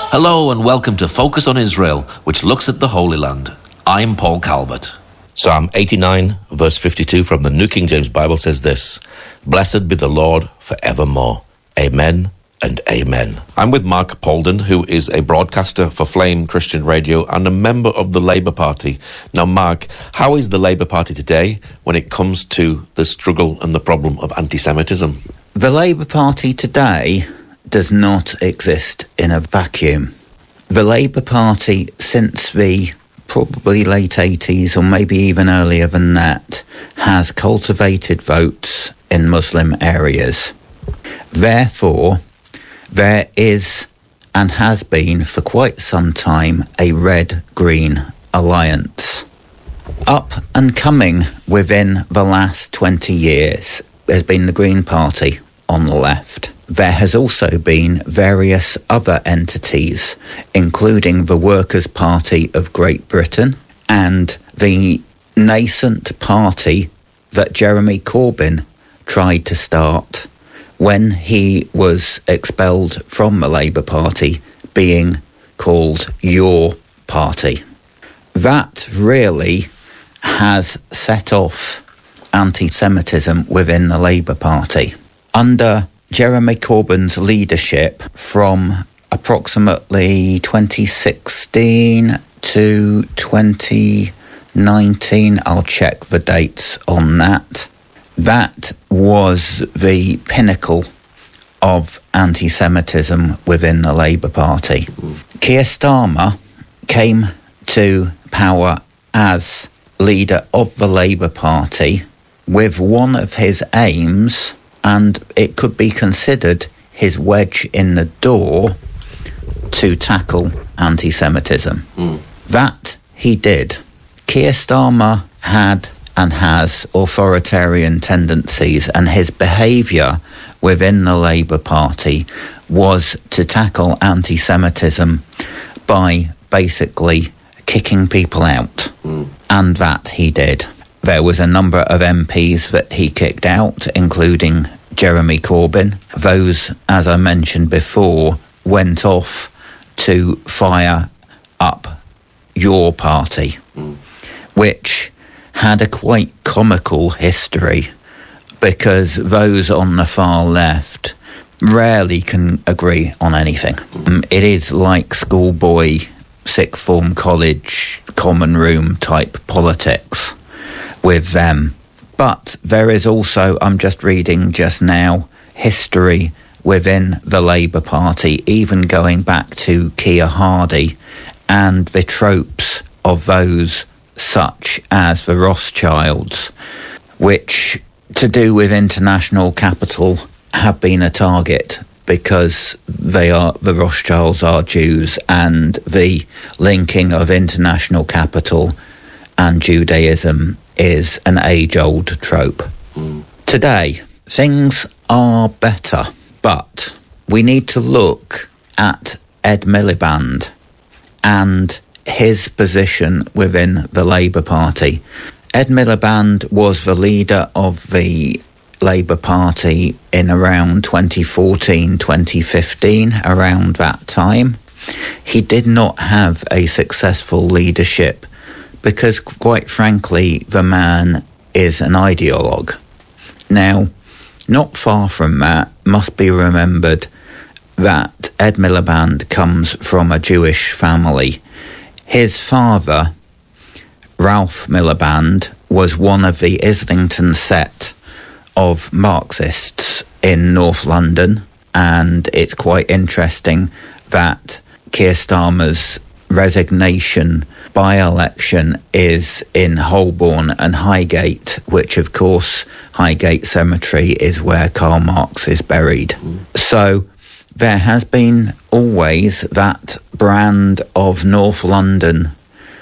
Hello and welcome to Focus on Israel, which looks at the Holy Land. I'm Paul Calvert. Psalm 89, verse 52 from the New King James Bible says this: Blessed be the Lord forevermore. Amen and amen. I'm with Mark Polden, who is a broadcaster for Flame Christian Radio and a member of the Labour Party. Now, Mark, how is the Labour Party today when it comes to the struggle and the problem of anti-Semitism? The Labour Party today does not exist in a vacuum. The Labour Party, since the probably late 80s or maybe even earlier than that, has cultivated votes in Muslim areas. Therefore, there is and has been for quite some time a red-green alliance. Up and coming within the last 20 years has been the Green Party on the left. There has also been various other entities, including the Workers' Party of Great Britain and the nascent party that Jeremy Corbyn tried to start when he was expelled from the Labour Party, being called Your Party. That really has set off anti-Semitism within the Labour Party. Under Jeremy Corbyn's leadership from approximately 2016 to 2019, I'll check the dates on that, that was the pinnacle of anti-Semitism within the Labour Party. Keir Starmer came to power as leader of the Labour Party with one of his aims, and it could be considered his wedge in the door, to tackle anti-Semitism. That he did. Keir Starmer had and has authoritarian tendencies, and his behaviour within the Labour Party was to tackle anti-Semitism by basically kicking people out. And that he did. There was a number of MPs that he kicked out, including Jeremy Corbyn. Those, as I mentioned before, went off to fire up Your Party, which had a quite comical history, because those on the far left rarely can agree on anything. It is like schoolboy, sixth form college, common room type politics with them. But there is also, I'm just reading just now, history within the Labour Party, even going back to Keir Hardie and the tropes of those such as the Rothschilds, which, to do with international capital, have been a target because the Rothschilds are Jews, and the linking of international capital and Judaism is an age-old trope. Today, things are better, but we need to look at Ed Miliband and his position within the Labour Party. Ed Miliband was the leader of the Labour Party in around 2014, 2015, around that time. He did not have a successful leadership because, quite frankly, the man is an ideologue. Now, not far from that, must be remembered that Ed Miliband comes from a Jewish family. His father, Ralph Miliband, was one of the Islington set of Marxists in North London, and it's quite interesting that Keir Starmer's resignation by-election is in Holborn and Highgate, which of course Highgate Cemetery is where Karl Marx is buried. So there has been always that brand of North London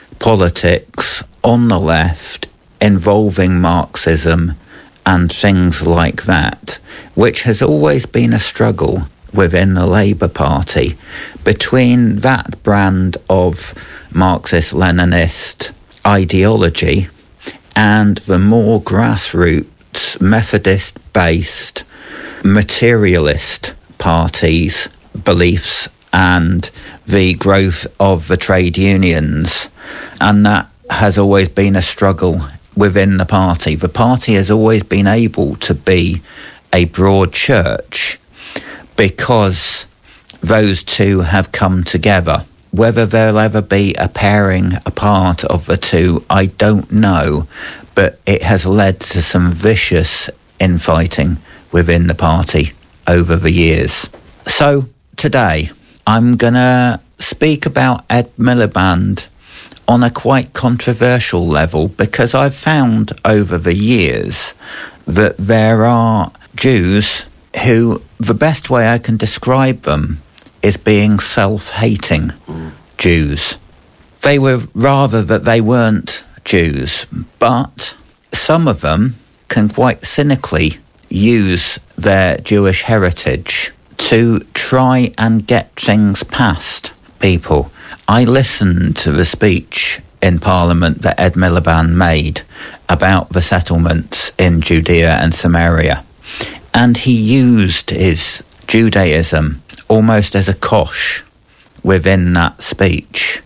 politics on the left involving Marxism and things like that, which has always been a struggle within the Labour Party between that brand of Marxist-Leninist ideology and the more grassroots, Methodist-based, materialist parties' beliefs and the growth of the trade unions, and that has always been a struggle within the party. The party has always been able to be a broad church because those two have come together. Whether there'll ever be a pairing apart of the two, I don't know, but it has led to some vicious infighting within the party over the years. So today I'm going to speak about Ed Miliband on a quite controversial level, because I've found over the years that there are Jews who, the best way I can describe them is being self-hating Jews. They were rather that they weren't Jews, but some of them can quite cynically use their Jewish heritage to try and get things past people. I listened to the speech in Parliament that Ed Miliband made about the settlements in Judea and Samaria, and he used his Judaism almost as a kosh within that speech.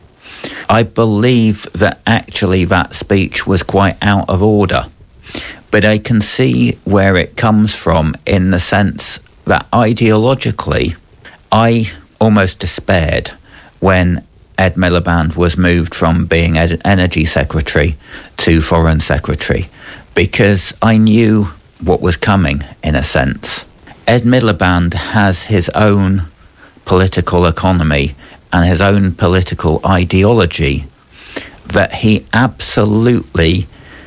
I believe that actually that speech was quite out of order, but I can see where it comes from in the sense that ideologically I almost despaired when Ed Miliband was moved from being Energy Secretary to Foreign Secretary, because I knew what was coming, in a sense. Ed Miliband has his own political economy and his own political ideology that he absolutely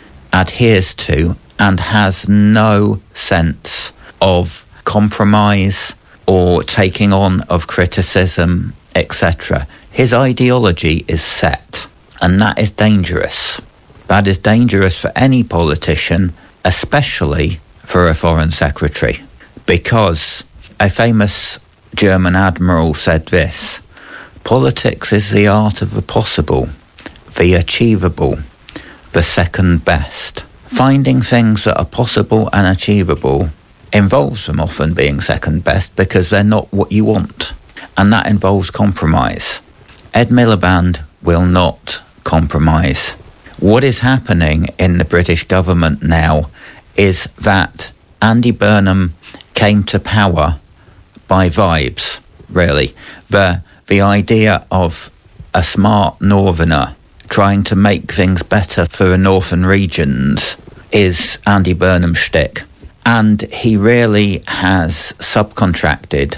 adheres to and has no sense of compromise or taking on of criticism, etc. His ideology is set, and that is dangerous. That is dangerous for any politician, especially for a foreign secretary, because a famous German admiral said this: politics is the art of the possible, the achievable, the second best. Finding things that are possible and achievable involves them often being second best because they're not what you want, and that involves compromise. Ed Miliband will not compromise. What is happening in the British government now is that Andy Burnham came to power by vibes, really. The idea of a smart northerner trying to make things better for the northern regions is Andy Burnham's shtick. And he really has subcontracted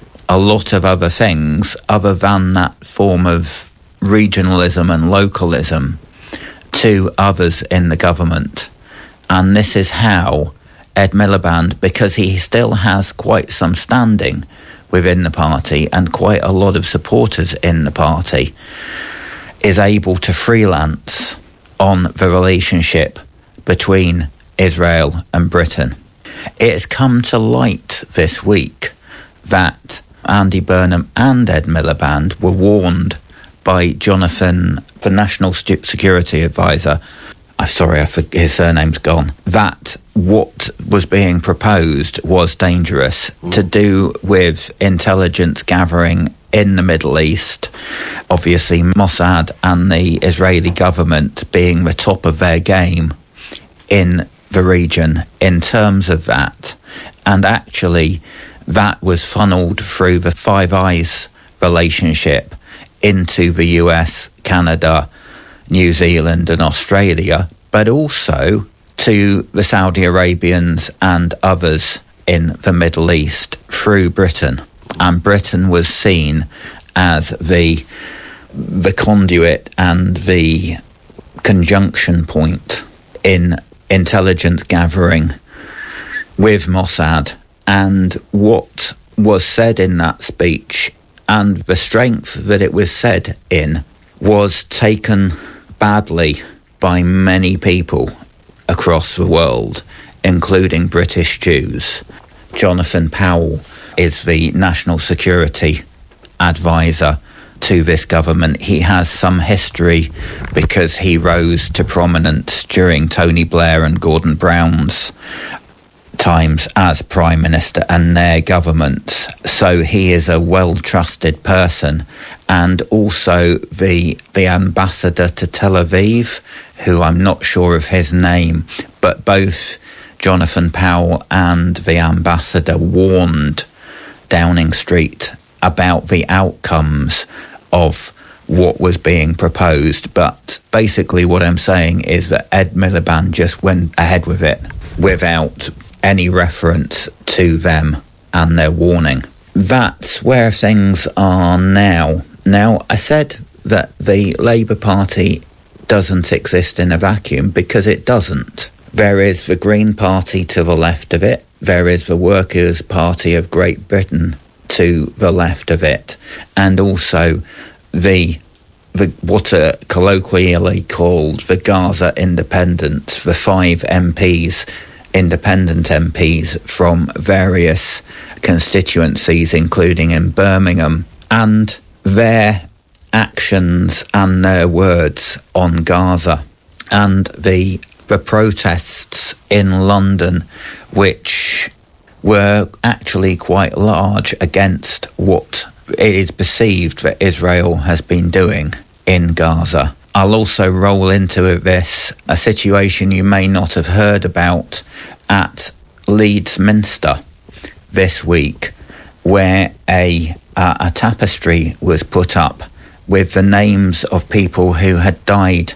a lot of other things other than that form of regionalism and localism to others in the government. And this is how Ed Miliband, because he still has quite some standing within the party and quite a lot of supporters in the party, is able to freelance on the relationship between Israel and Britain. It has come to light this week that Andy Burnham and Ed Miliband were warned by Jonathan, the National Security Advisor, his surname's gone, that what was being proposed was dangerous, to do with intelligence gathering in the Middle East. Obviously, Mossad and the Israeli government being the top of their game in the region in terms of that. And actually, that was funneled through the Five Eyes relationship into the US, Canada, New Zealand and Australia, but also to the Saudi Arabians and others in the Middle East through Britain. And Britain was seen as the conduit and the conjunction point in intelligence gathering with Mossad. And what was said in that speech and the strength that it was said in was taken badly by many people across the world, including British Jews. Jonathan Powell is the National Security Advisor to this government. He has some history because he rose to prominence during Tony Blair and Gordon Brown's times as Prime Minister and their governments. So he is a well-trusted person. And also the ambassador to Tel Aviv, who I'm not sure of his name, but both Jonathan Powell and the ambassador warned Downing Street about the outcomes of what was being proposed. But basically what I'm saying is that Ed Miliband just went ahead with it without any reference to them and their warning. That's where things are now. Now, I said that the Labour Party doesn't exist in a vacuum, because it doesn't. There is the Green Party to the left of it. There is the Workers' Party of Great Britain to the left of it. And also the what are colloquially called the Gaza Independents, the 5 MPs, independent MPs from various constituencies, including in Birmingham, and their actions and their words on Gaza, and the protests in London, which were actually quite large against what it is perceived that Israel has been doing in Gaza. I'll also roll into this a situation you may not have heard about at Leeds Minster this week, where a tapestry was put up with the names of people who had died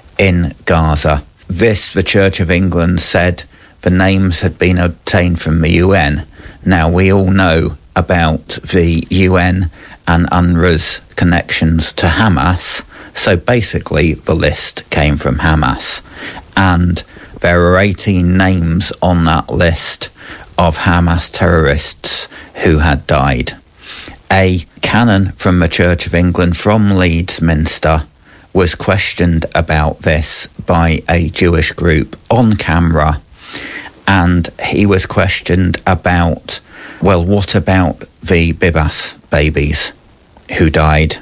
in Gaza. This, the Church of England said, the names had been obtained from the UN. Now, we all know about the UN and UNRWA's connections to Hamas, so basically the list came from Hamas. And there are 18 names on that list of Hamas terrorists who had died. A canon from the Church of England from Leeds Minster was questioned about this by a Jewish group on camera, and he was questioned about, well, what about the Bibas babies who died?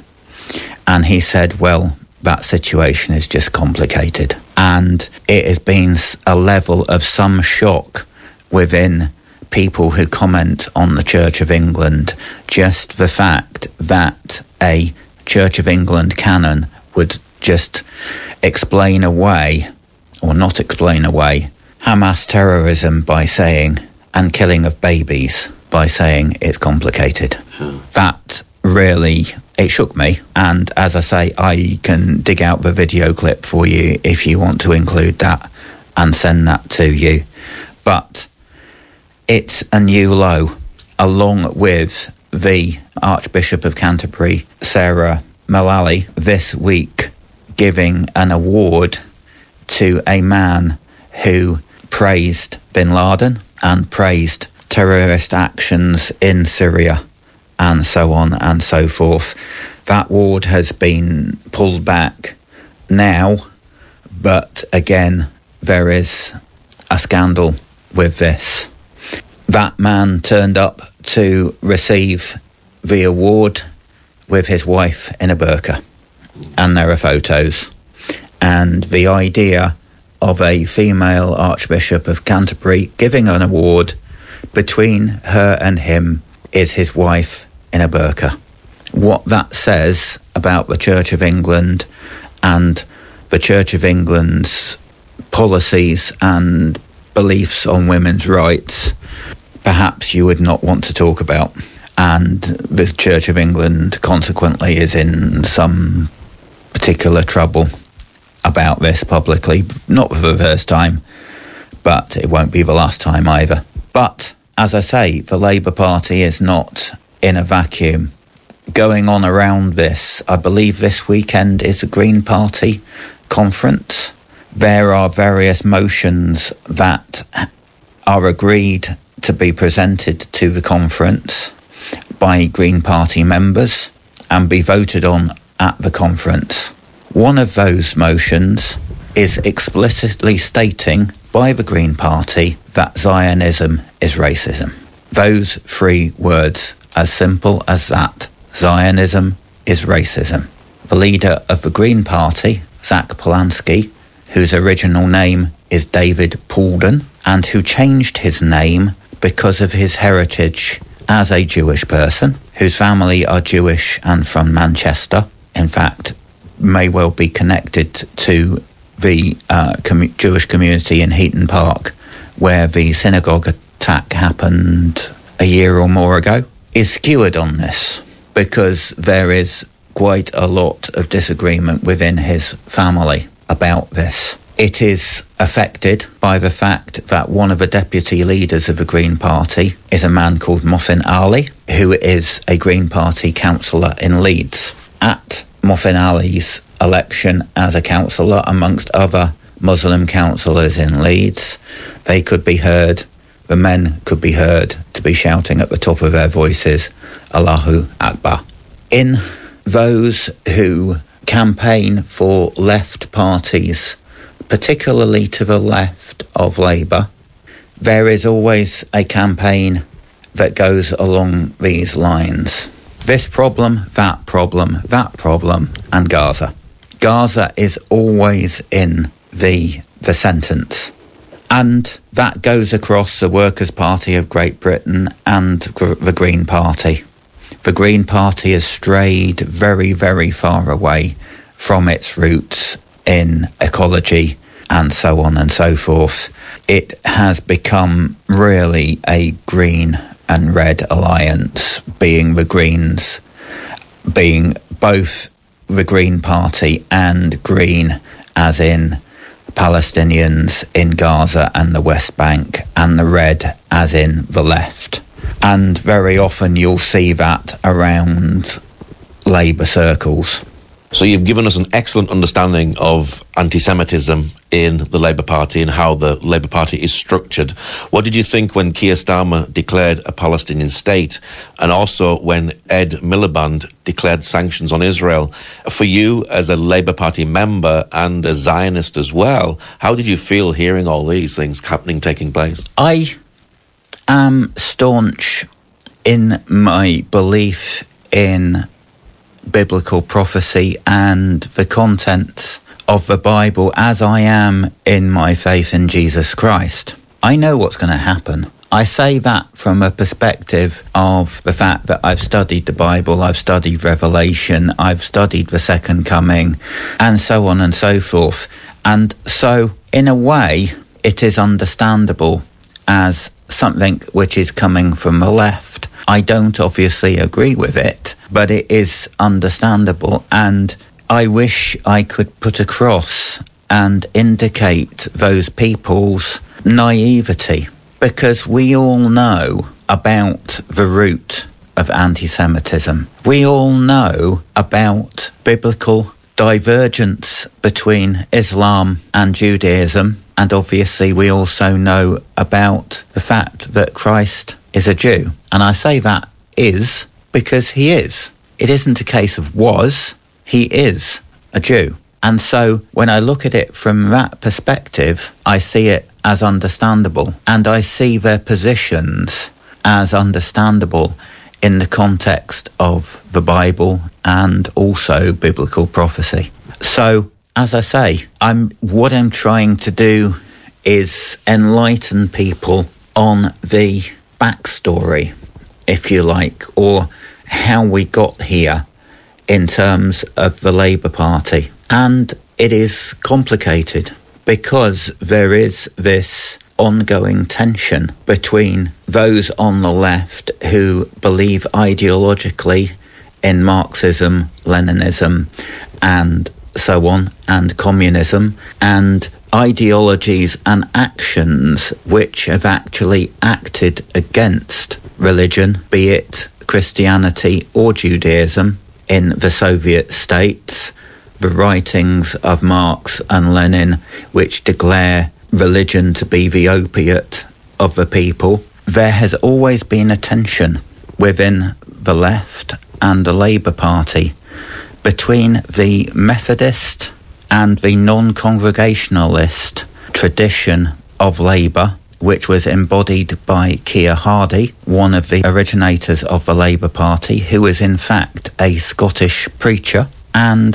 And he said, well, that situation is just complicated. And it has been a level of some shock within people who comment on the Church of England, just the fact that a Church of England canon would just explain away, or not explain away, Hamas terrorism by saying, and killing of babies by saying it's complicated. That really, it shook me. And as I say, I can dig out the video clip for you if you want to include that and send that to you. But it's a new low, along with the Archbishop of Canterbury, Sarah Mullally, this week giving an award to a man who praised bin Laden and praised terrorist actions in Syria and so on and so forth. That award has been pulled back now, but again, there is a scandal with this. That man turned up to receive the award with his wife in a burqa, and there are photos. And the idea of a female Archbishop of Canterbury giving an award between her and him is his wife in a burqa. What that says about the Church of England and the Church of England's policies and beliefs on women's rights, perhaps you would not want to talk about. And the Church of England consequently is in some particular trouble about this publicly, not for the first time, but it won't be the last time either. But as I say, the Labour Party is not in a vacuum. Going on around this, I believe this weekend is the Green Party conference. There are various motions that are agreed to be presented to the conference by Green Party members and be voted on at the conference. One of those motions is explicitly stating by the Green Party that Zionism is racism. Those 3 words, as simple as that. Zionism is racism. The leader of the Green Party, Zach Polanski, whose original name is David Paulden, and who changed his name because of his heritage as a Jewish person, whose family are Jewish and from Manchester. In fact, may well be connected to the Jewish community in Heaton Park, where the synagogue attack happened a year or more ago, is skewered on this because there is quite a lot of disagreement within his family about this. It is affected by the fact that one of the deputy leaders of the Green Party is a man called Mohsin Ali, who is a Green Party councillor in Leeds. At Mohsin Ali's election as a councillor, amongst other Muslim councillors in Leeds, they could be heard, the men could be heard to be shouting at the top of their voices, Allahu Akbar. In those who campaign for left parties, particularly to the left of Labour, there is always a campaign that goes along these lines. This problem, that problem, that problem, and Gaza. Gaza is always in the sentence. And that goes across the Workers' Party of Great Britain and the Green Party. The Green Party has strayed very, very far away from its roots in ecology and so on and so forth. It has become really a green and red alliance, being the Greens, being both the Green Party and Green, as in Palestinians in Gaza and the West Bank, and the red as in the left. And very often you'll see that around Labour circles. So you've given us an excellent understanding of anti-Semitism in the Labour Party and how the Labour Party is structured. What did you think when Keir Starmer declared a Palestinian state, and also when Ed Miliband declared sanctions on Israel? For you as a Labour Party member and a Zionist as well, how did you feel hearing all these things taking place? I am staunch in my belief in biblical prophecy and the contents of the Bible, as I am in my faith in Jesus Christ. I know what's going to happen. I say that from a perspective of the fact that I've studied the Bible, I've studied Revelation, I've studied the Second Coming, and so on and so forth. And so, in a way, it is understandable as something which is coming from the left. I don't obviously agree with it, but it is understandable, and I wish I could put across and indicate those people's naivety, because we all know about the root of anti-Semitism. We all know about biblical divergence between Islam and Judaism, and obviously we also know about the fact that Christ is a Jew. And I say that is because he is. It isn't a case of was, he is a Jew. And so when I look at it from that perspective, I see it as understandable, and I see their positions as understandable in the context of the Bible and also biblical prophecy. So, as I say, what I'm trying to do is enlighten people on the backstory, if you like, or how we got here in terms of the Labour Party. And it is complicated because there is this ongoing tension between those on the left who believe ideologically in Marxism, Leninism, and so on, and communism, and ideologies and actions which have actually acted against religion, be it Christianity or Judaism, in the Soviet states, the writings of Marx and Lenin, which declare religion to be the opiate of the people. There has always been a tension within the left and the Labour Party between the Methodist and the non-congregationalist tradition of Labour, which was embodied by Keir Hardie, one of the originators of the Labour Party, who is in fact a Scottish preacher, and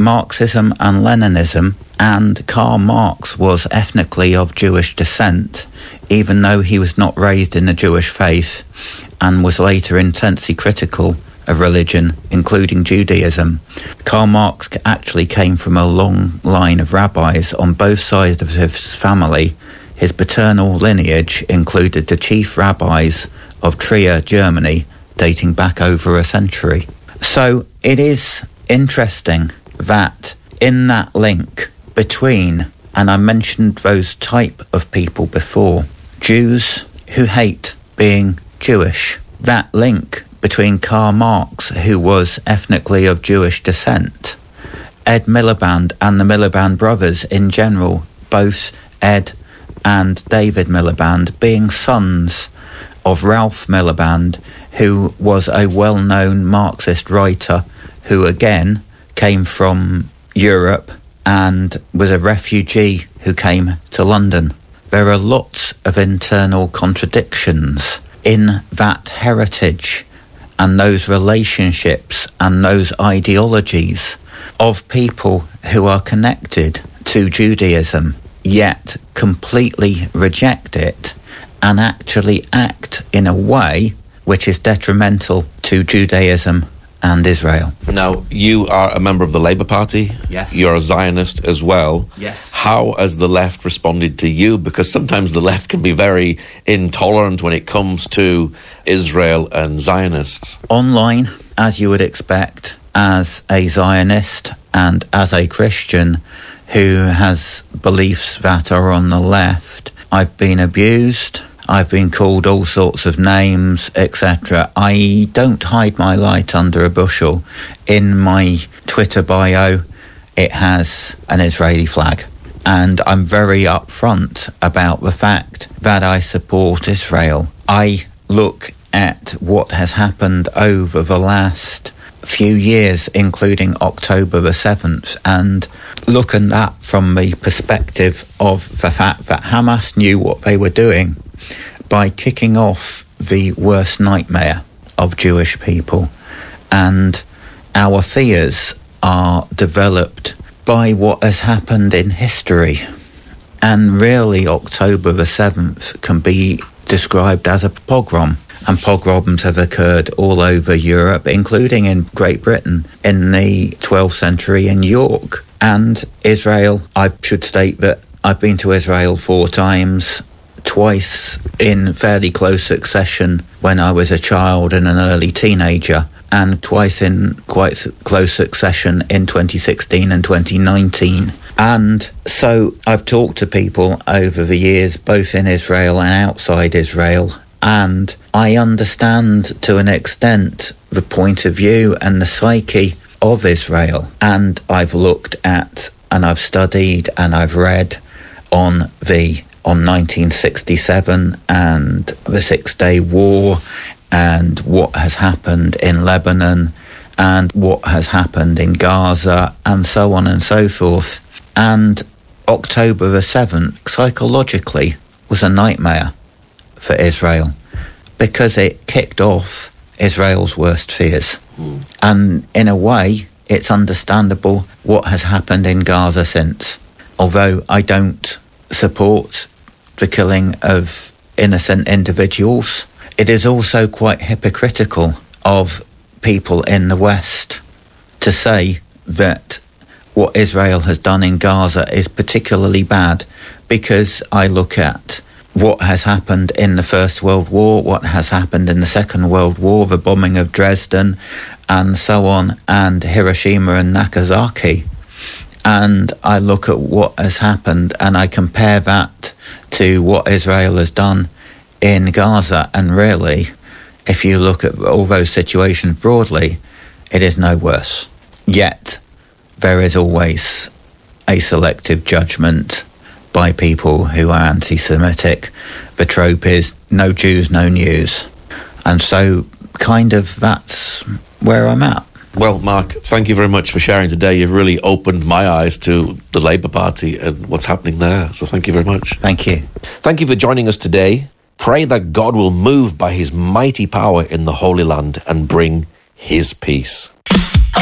Marxism and Leninism, and Karl Marx was ethnically of Jewish descent, even though he was not raised in the Jewish faith and was later intensely critical of religion, including Judaism. Karl Marx actually came from a long line of rabbis on both sides of his family. His paternal lineage included the chief rabbis of Trier, Germany, dating back over a century. So it is interesting that in that link between, and I mentioned those type of people before, Jews who hate being Jewish, that link between Karl Marx, who was ethnically of Jewish descent, Ed Miliband and the Miliband brothers in general, both Ed and David Miliband being sons of Ralph Miliband, who was a well-known Marxist writer who again came from Europe and was a refugee who came to London. There are lots of internal contradictions in that heritage and those relationships and those ideologies of people who are connected to Judaism, yet completely reject it and actually act in a way which is detrimental to Judaism and Israel. Now, you are a member of the Labour Party. Yes. You're a Zionist as well. Yes. How has the left responded to you? Because sometimes the left can be very intolerant when it comes to Israel and Zionists. Online, as you would expect, as a Zionist and as a Christian who has beliefs that are on the left, I've been abused. I've been called all sorts of names, etc. I don't hide my light under a bushel. In my Twitter bio, it has an Israeli flag. And I'm very upfront about the fact that I support Israel. I look at what has happened over the last few years, including October the 7th, and look at that from the perspective of the fact that Hamas knew what they were doing by kicking off the worst nightmare of Jewish people. And our fears are developed by what has happened in history. And really, October the 7th can be described as a pogrom. And pogroms have occurred all over Europe, including in Great Britain in the 12th century in York. And Israel, I should state that I've been to Israel 4 times, twice in fairly close succession when I was a child and an early teenager, and twice in quite close succession in 2016 and 2019. And so I've talked to people over the years, both in Israel and outside Israel, and I understand to an extent the point of view and the psyche of Israel. And I've looked at and I've studied and I've read on 1967 and the 6-Day War and what has happened in Lebanon and what has happened in Gaza and so on and so forth. And October the 7th, psychologically, was a nightmare for Israel because it kicked off Israel's worst fears. And in a way, it's understandable what has happened in Gaza since. Although I don't support the killing of innocent individuals, it is also quite hypocritical of people in the West to say that what Israel has done in Gaza is particularly bad, because I look at what has happened in the First World War, what has happened in the Second World War, the bombing of Dresden and so on, and Hiroshima and Nagasaki. And I look at what has happened and I compare that to what Israel has done in Gaza. And really, if you look at all those situations broadly, it is no worse. Yet, there is always a selective judgment by people who are anti-Semitic. The trope is no Jews, no news. And so, kind of, that's where I'm at. Well, Mark, thank you very much for sharing today. You've really opened my eyes to the Labour Party and what's happening there. So thank you very much. Thank you. Thank you for joining us today. Pray that God will move by his mighty power in the Holy Land and bring his peace.